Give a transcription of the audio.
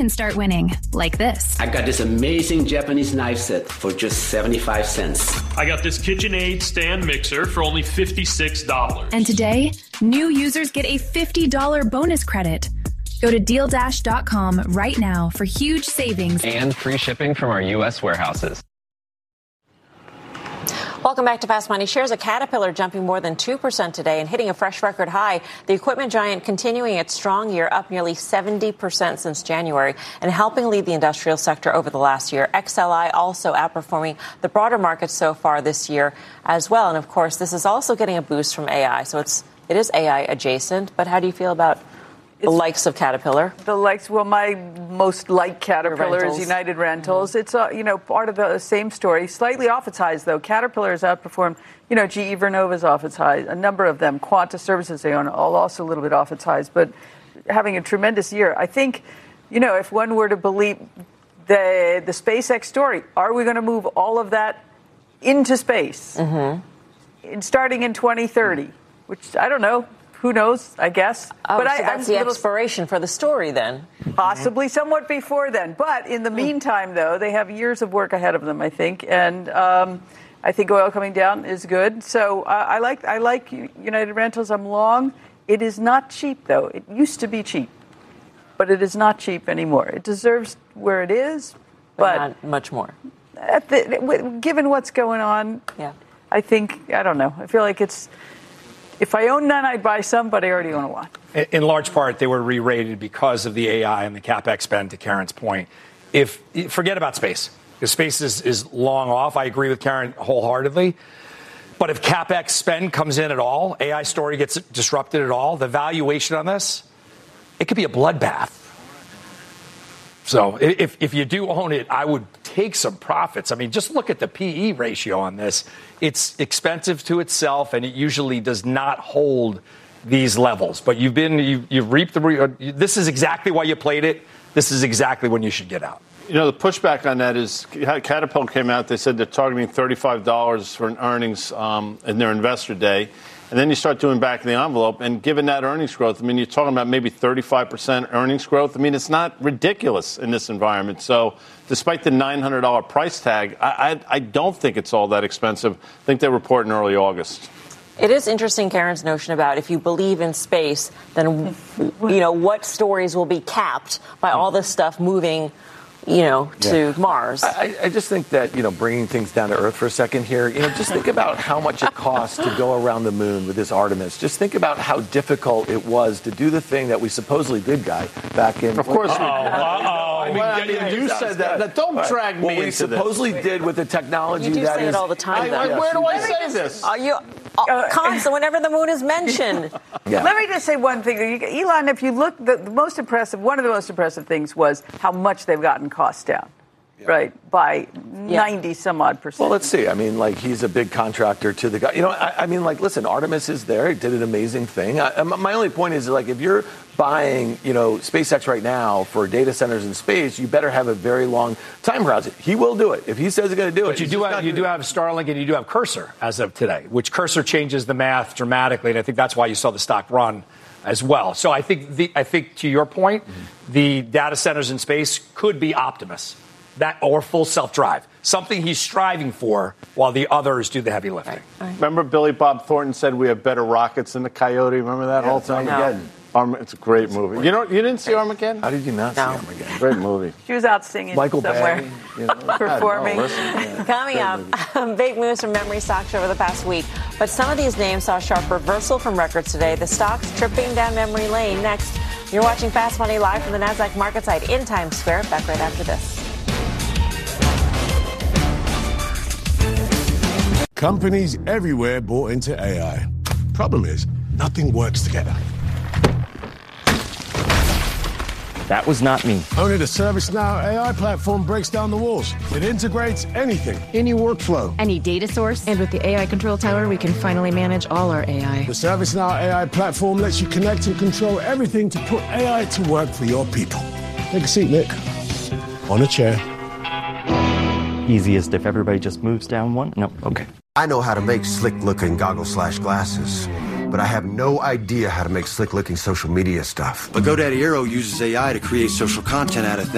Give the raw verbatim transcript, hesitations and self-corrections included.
start winning, like this. I got this amazing Japanese knife set for just seventy-five cents. I got this KitchenAid stand mixer for only fifty-six dollars. And today, new users get a fifty dollars bonus credit. Go to deal dash dot com right now for huge savings and free shipping from our U S warehouses. Welcome back to Fast Money. Shares of Caterpillar jumping more than two percent today and hitting a fresh record high. The equipment giant continuing its strong year, up nearly seventy percent since January and helping lead the industrial sector over the last year. X L I also outperforming the broader market so far this year as well. And of course, this is also getting a boost from A I. So it's it is A I adjacent. But how do you feel about the likes of Caterpillar? The likes, well, my most liked Caterpillar is United Rentals. Mm-hmm. It's, uh, you know, part of the same story. Slightly off its highs, though. Caterpillar has outperformed, you know, G E Vernova's off its highs. A number of them. Quanta Services, they own, all also a little bit off its highs. But having a tremendous year. I think, you know, if one were to believe the, the SpaceX story, are we going to move all of that into space? Mm-hmm. In, starting in twenty thirty, mm-hmm. which, I don't know. Who knows, I guess. Oh, but so I, that's I'm the little, expiration for the story, then. Possibly somewhat before then. But in the meantime, though, they have years of work ahead of them, I think. And um, I think oil coming down is good. So uh, I like I like United Rentals. I'm long. It is not cheap, though. It used to be cheap. But it is not cheap anymore. It deserves where it is. But, but not much more. At the, given what's going on, yeah. I think, I don't know. I feel like it's... If I own none, I'd buy some, but I already own a lot. In large part, they were re-rated because of the A I and the CapEx spend, to Karen's point. If forget about space. Because space is, is long off. I agree with Karen wholeheartedly. But if CapEx spend comes in at all, A I story gets disrupted at all, the valuation on this, it could be a bloodbath. So if, if you do own it, I would take some profits. I mean, just look at the P E ratio on this. It's expensive to itself, and it usually does not hold these levels. But you've been, you've, you've reaped the, re- this is exactly why you played it. This is exactly when you should get out. You know, the pushback on that is Caterpillar came out. They said they're targeting thirty-five dollars for an earnings um, in their investor day. And then you start doing back in the envelope. And given that earnings growth, I mean, you're talking about maybe thirty-five percent earnings growth. I mean, it's not ridiculous in this environment. So despite the nine hundred dollars price tag, I, I, I don't think it's all that expensive. I think they report in early August. It is interesting, Karen's notion about if you believe in space, then, you know, what stories will be capped by all this stuff moving, you know, to yeah. Mars. I, I just think that, you know, bringing things down to Earth for a second here, you know, just think about how much it costs to go around the moon with this Artemis. Just think about how difficult it was to do the thing that we supposedly did, Guy, back in... Of course. Uh-oh. Uh-oh. I mean, well, I mean you said that. Now, don't right. drag me what into we supposedly this. did with the technology you do that say is... it all the time, I, though. I, Yes. Where do I Let say just, this? Are you... Uh, constant, whenever the moon is mentioned. Yeah. Let me just say one thing. Elon, if you look, the, the most impressive, one of the most impressive things was how much they've gotten costs down. Yeah. Right, by yeah. ninety some odd percent. Well, let's see. I mean, like, he's a big contractor to the guy. You know, I, I mean, like, listen, Artemis is there. It did an amazing thing. I, my only point is, like, if you're buying, you know, SpaceX right now for data centers in space, you better have a very long time horizon. He will do it. If he says he's going to do but it. But you do have, you do have Starlink and you do have Cursor as of today, which Cursor changes the math dramatically, and I think that's why you saw the stock run as well. So I think, the, I think to your point, mm-hmm. the data centers in space could be Optimus. That or full self-drive, something he's striving for while the others do the heavy lifting. Right. Right. Remember Billy Bob Thornton said we have better rockets than the Coyote? Remember that yeah, whole time? Armageddon. Arm- it's a great movie. You know, you didn't see Armageddon? How did you not no. see Armageddon? Great movie. She was out singing Michael somewhere, Bay, you know, performing. Know, listen, yeah. Coming up, big moves from memory stocks over the past week. But some of these names saw a sharp reversal from records today. The stocks tripping down memory lane. Next, you're watching Fast Money live from the NASDAQ market site in Times Square. Back right after this. Companies everywhere bought into A I. Problem is, nothing works together. That was not me. Only the ServiceNow A I platform breaks down the walls. It integrates anything, any workflow. Any data source. And with the A I Control Tower, we can finally manage all our A I. The ServiceNow A I platform lets you connect and control everything to put A I to work for your people. Take a seat, Nick. On a chair. Easiest if everybody just moves down one? No, okay. I know how to make slick-looking goggles slash glasses, but I have no idea how to make slick-looking social media stuff. But GoDaddy Aero uses A I to create social content out of things.